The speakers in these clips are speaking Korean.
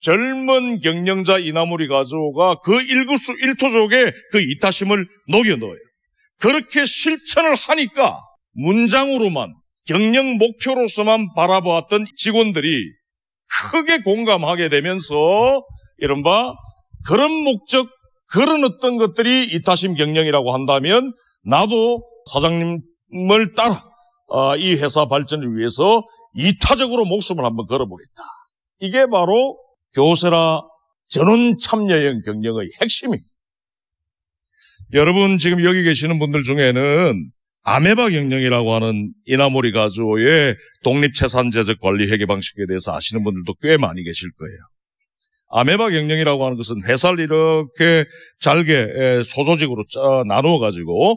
젊은 경영자 이나무리 가즈오가 그 일구수 일투족의 그 이타심을 녹여넣어요. 그렇게 실천을 하니까 문장으로만 경영 목표로서만 바라보았던 직원들이 크게 공감하게 되면서 이른바 그런 목적, 그런 어떤 것들이 이타심 경영이라고 한다면 나도 사장님을 따라 이 회사 발전을 위해서 이타적으로 목숨을 한번 걸어보겠다. 이게 바로 교세라 전원 참여형 경영의 핵심입니다. 여러분 지금 여기 계시는 분들 중에는 아메바 경영이라고 하는 이나모리 가즈오의 독립채산제적 관리 회계 방식에 대해서 아시는 분들도 꽤 많이 계실 거예요. 아메바 경영이라고 하는 것은 회사를 이렇게 잘게 소조직으로 나누어 가지고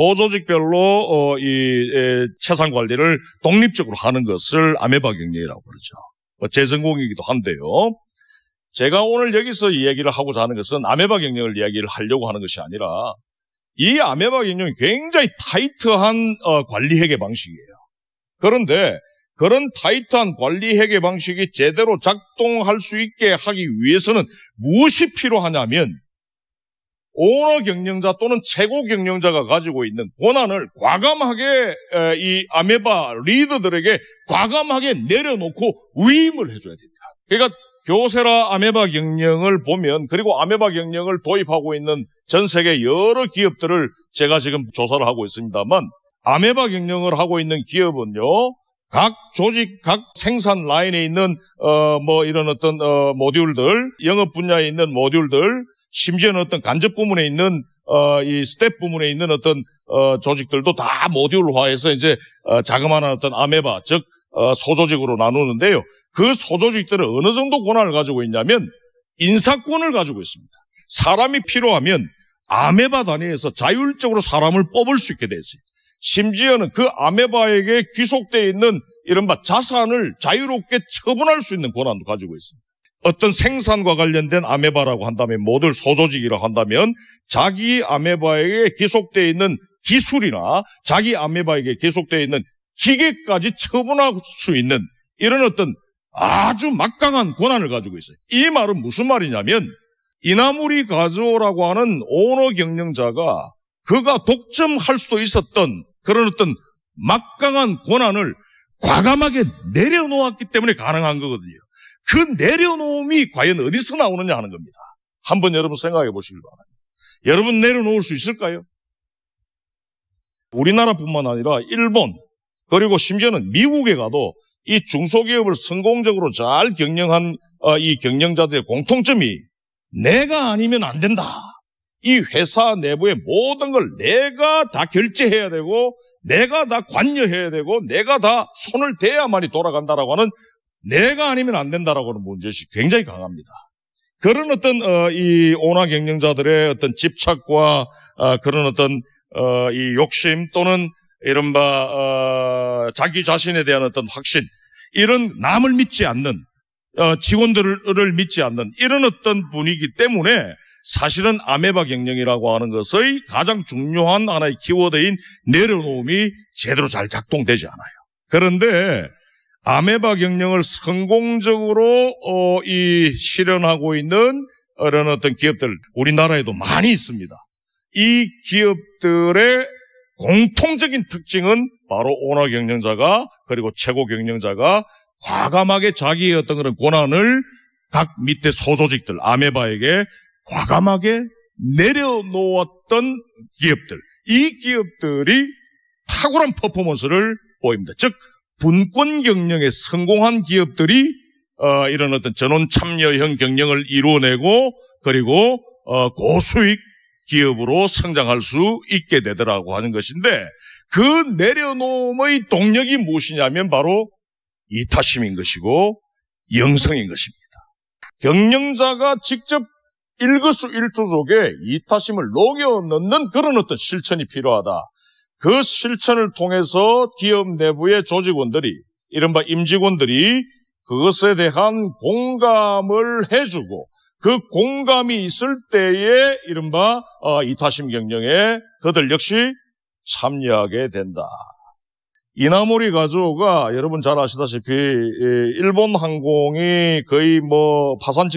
소조직별로 이 채산 관리를 독립적으로 하는 것을 아메바 경영이라고 그러죠. 제 전공이기도 한데요. 제가 오늘 여기서 이야기를 하고자 하는 것은 아메바 경영을 이야기를 하려고 하는 것이 아니라 이 아메바 경영이 굉장히 타이트한 관리 회계 방식이에요. 그런데 그런 타이트한 관리 회계 방식이 제대로 작동할 수 있게 하기 위해서는 무엇이 필요하냐면 오너 경영자 또는 최고 경영자가 가지고 있는 권한을 과감하게 이 아메바 리더들에게 과감하게 내려놓고 위임을 해줘야 됩니다. 그러니까 교세라 아메바 경영을 보면 그리고 아메바 경영을 도입하고 있는 전 세계 여러 기업들을 제가 지금 조사를 하고 있습니다만 아메바 경영을 하고 있는 기업은요. 각 조직, 각 생산 라인에 있는 이런 어떤 모듈들, 영업 분야에 있는 모듈들, 심지어는 어떤 간접 부문에 있는 이 스텝 부문에 있는 어떤 조직들도 다 모듈화해서 이제 자그마한 어떤 아메바, 즉 소조직으로 나누는데요. 그 소조직들은 어느 정도 권한을 가지고 있냐면 인사권을 가지고 있습니다. 사람이 필요하면 아메바 단위에서 자율적으로 사람을 뽑을 수 있게 돼 있어요. 심지어는 그 아메바에게 귀속되어 있는 이른바 자산을 자유롭게 처분할 수 있는 권한도 가지고 있습니다. 어떤 생산과 관련된 아메바라고 한다면 모듈 소조직이라고 한다면 자기 아메바에게 귀속되어 있는 기술이나 자기 아메바에게 귀속되어 있는 기계까지 처분할 수 있는 이런 어떤 아주 막강한 권한을 가지고 있어요. 이 말은 무슨 말이냐면 이나무리 가즈오라고 하는 오너 경영자가 그가 독점할 수도 있었던 그런 어떤 막강한 권한을 과감하게 내려놓았기 때문에 가능한 거거든요. 그 내려놓음이 과연 어디서 나오느냐 하는 겁니다. 한번 여러분 생각해 보시길 바랍니다. 여러분 내려놓을 수 있을까요? 우리나라뿐만 아니라 일본 그리고 심지어는 미국에 가도 이 중소기업을 성공적으로 잘 경영한 이 경영자들의 공통점이 내가 아니면 안 된다. 이 회사 내부의 모든 걸 내가 다 결제해야 되고 내가 다 관여해야 되고 내가 다 손을 대야만이 돌아간다라고 하는 내가 아니면 안 된다라고 하는 문제의식이 굉장히 강합니다. 그런 어떤 이 오너 경영자들의 어떤 집착과 그런 어떤 이 욕심 또는 이른바 자기 자신에 대한 어떤 확신 이런 남을 믿지 않는 직원들을 믿지 않는 이런 어떤 분위기 때문에 사실은 아메바 경영이라고 하는 것의 가장 중요한 하나의 키워드인 내려놓음이 제대로 잘 작동되지 않아요. 그런데 아메바 경영을 성공적으로 이 실현하고 있는 이런 어떤 기업들 우리나라에도 많이 있습니다. 이 기업들의 공통적인 특징은 바로 오너 경영자가 그리고 최고 경영자가 과감하게 자기의 어떤 그런 권한을 각 밑에 소조직들 아메바에게 과감하게 내려놓았던 기업들, 이 기업들이 탁월한 퍼포먼스를 보입니다. 즉 분권 경영에 성공한 기업들이 이런 어떤 전원 참여형 경영을 이루어내고 그리고 고수익 기업으로 성장할 수 있게 되더라고 하는 것인데 그 내려놓음의 동력이 무엇이냐면 바로 이타심인 것이고 영성인 것입니다. 경영자가 직접 일거수일투족에 이타심을 녹여 넣는 그런 어떤 실천이 필요하다. 그 실천을 통해서 기업 내부의 조직원들이 이른바 임직원들이 그것에 대한 공감을 해주고 그 공감이 있을 때에 이른바 이타심 경영에 그들 역시 참여하게 된다. 이나모리 가주오가 여러분 잘 아시다시피 일본 항공이 거의 파산